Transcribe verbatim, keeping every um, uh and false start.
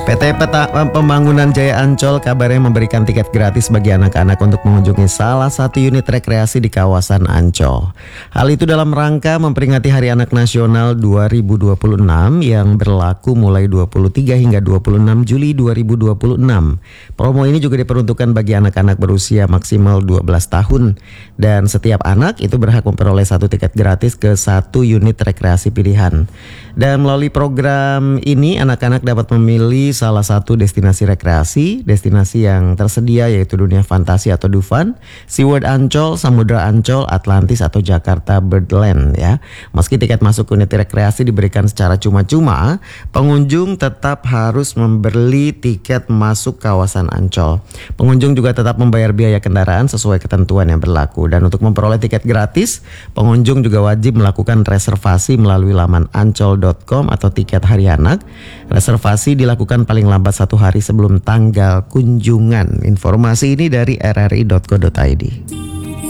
P T Peta Pembangunan Jaya Ancol kabarnya memberikan tiket gratis bagi anak-anak untuk mengunjungi salah satu unit rekreasi di kawasan Ancol. Hal itu dalam rangka memperingati Hari Anak Nasional dua ribu dua puluh enam yang berlaku mulai dua puluh tiga hingga dua puluh enam Juli dua ribu dua puluh enam. Promo ini juga diperuntukkan bagi anak-anak berusia maksimal dua belas tahun dan setiap anak itu berhak memperoleh satu tiket gratis ke satu unit rekreasi pilihan. Dan melalui program ini anak-anak dapat memilih salah satu destinasi rekreasi, destinasi yang tersedia yaitu Dunia Fantasi atau Dufan, SeaWorld Ancol, Samudra Ancol, Atlantis atau Jakarta Birdland ya. Meski tiket masuk unit rekreasi diberikan secara cuma-cuma, pengunjung tetap harus membeli tiket masuk kawasan Ancol. Pengunjung juga tetap membayar biaya kendaraan sesuai ketentuan yang berlaku. Dan untuk memperoleh tiket gratis, pengunjung juga wajib melakukan reservasi melalui laman ancol dot com atau tiket hari anak. Reservasi dilakukan paling lambat satu hari sebelum tanggal kunjungan. Informasi ini dari r r i dot co dot i d.